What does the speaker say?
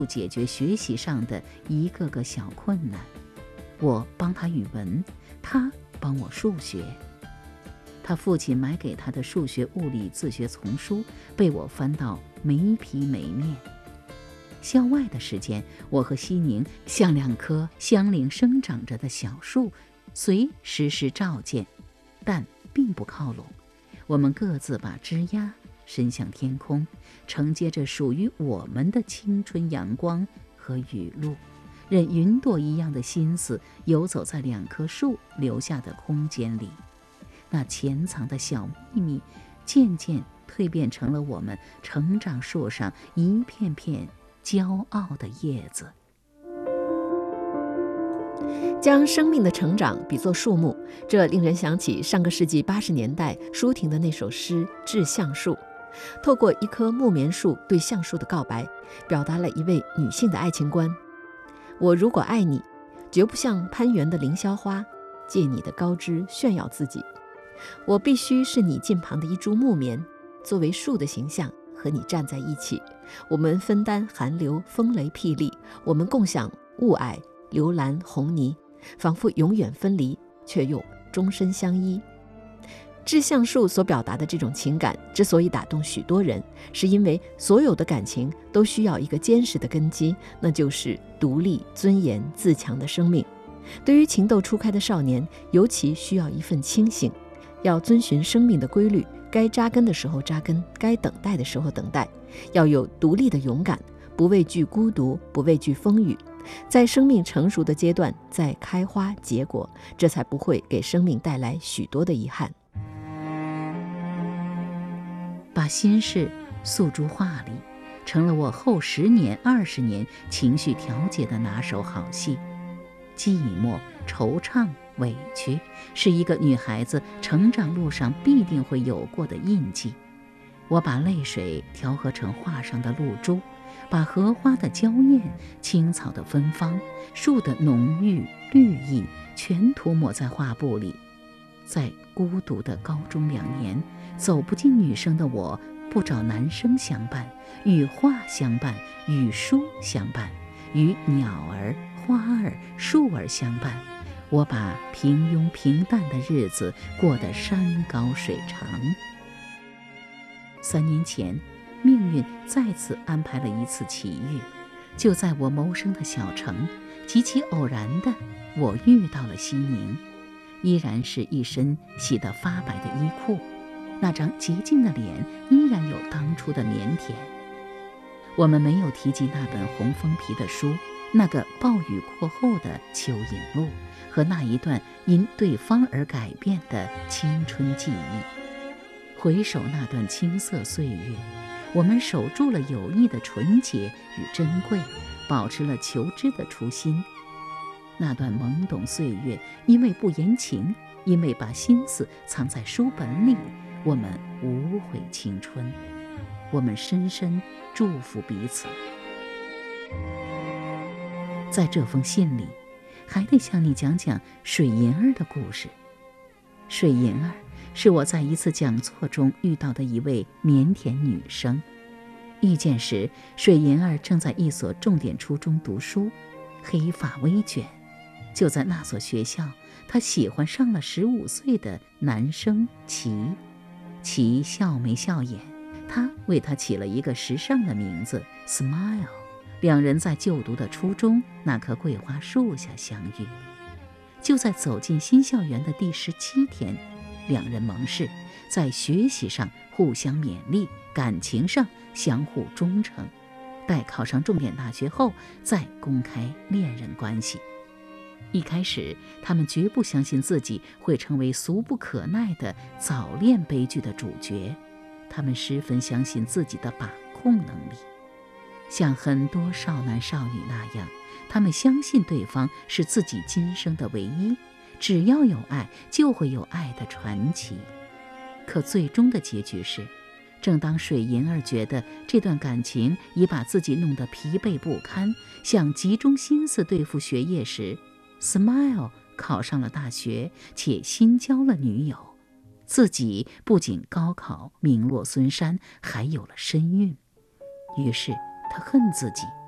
解决学习上的一个个小困难。我帮他语文，他帮我数学。他父亲买给他的数学、物理自学丛书被我翻到没皮没面。校外的时间，我和西宁像两棵相邻生长着的小树，虽时时照见，但并不靠拢。我们各自把枝桠伸向天空，承接着属于我们的青春阳光和雨露，任云朵一样的心思游走在两棵树留下的空间里。那潜藏的小秘密渐渐蜕变成了我们成长树上一片片骄傲的叶子。 将生命的成长比作树木，这令人想起上个世纪80年代舒婷的那首诗《致橡树》。透过一棵木棉树对橡树的告白，表达了一位女性的爱情观。我如果爱你，绝不像攀援的凌霄花，借你的高枝炫耀自己。我必须是你近旁的一株木棉，作为树的形象和你站在一起。我们分担寒流、风雷霹雳，我们共享雾霭、流岚、红泥，仿佛永远分离，却又终身相依。致橡树所表达的这种情感之所以打动许多人，是因为所有的感情都需要一个坚实的根基，那就是独立、尊严、自强的生命。对于情窦初开的少年，尤其需要一份清醒，要遵循生命的规律，该扎根的时候扎根，该等待的时候等待，要有独立的勇敢，不畏惧孤独，不畏惧风雨，在生命成熟的阶段再开花结果，这才不会给生命带来许多的遗憾。 把心事诉诸画里，成了我后10年、20年情绪调节的拿手好戏。寂寞、惆怅、委屈，是一个女孩子成长路上必定会有过的印记。我把泪水调和成画上的露珠，把荷花的娇艳、青草的芬芳、树的浓郁、绿意全涂抹在画布里。在孤独的高中2年，走不进女生的我，不找男生相伴，与画相伴，与书相伴，与鸟儿、花儿、树儿相伴。我把平庸平淡的日子过得山高水长。3年前，命运再次安排了一次奇遇，就在我谋生的小城，极其偶然的，我遇到了西宁。依然是一身洗得发白的衣裤，那张洁净的脸依然有当初的腼腆。我们没有提及那本红封皮的书，那个暴雨过后的蚯蚓路，和那一段因对方而改变的青春记忆。回首那段青涩岁月，我们守住了友谊的纯洁与珍贵，保持了求知的初心。那段懵懂岁月，因为不言情，因为把心思藏在书本里，我们无悔青春。我们深深祝福彼此。在这封信里，还得向你讲讲水银儿的故事。水银儿是我在一次讲座中遇到的一位腼腆女生。遇见时，水银儿正在一所重点初中读书，黑发微卷。就在那所学校，她喜欢上了15岁的男生齐。齐笑眉笑眼，他为她起了一个时尚的名字 Smile。 两人在就读的初中那棵桂花树下相遇。就在走进新校园的第17天，两人盟誓，在学习上互相勉励，感情上相互忠诚，待考上重点大学后再公开恋人关系。一开始，他们绝不相信自己会成为俗不可耐的早恋悲剧的主角，他们十分相信自己的把控能力。像很多少男少女那样，他们相信对方是自己今生的唯一，只要有爱，就会有爱的传奇。可最终的结局是，正当水银儿觉得这段感情已把自己弄得疲惫不堪，想集中心思对付学业时， Smile 考上了大学，且新交了女友。自己不仅高考名落孙山，还有了身孕。于是他恨自己，